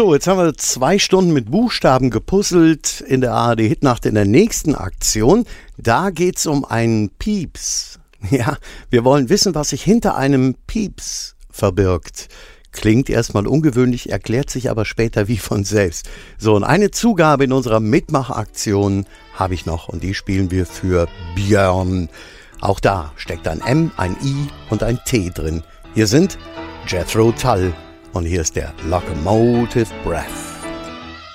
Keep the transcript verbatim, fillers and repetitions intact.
So, jetzt haben wir zwei Stunden mit Buchstaben gepuzzelt in der A R D-Hitnacht. In der nächsten Aktion, da geht's um einen Pieps. Ja, wir wollen wissen, was sich hinter einem Pieps verbirgt. Klingt erstmal ungewöhnlich, erklärt sich aber später wie von selbst. So, und eine Zugabe in unserer Mitmachaktion habe ich noch und die spielen wir für Björn. Auch da steckt ein M, ein I und ein T drin. Hier sind Jethro Tull und hier ist der Locomotive Breath.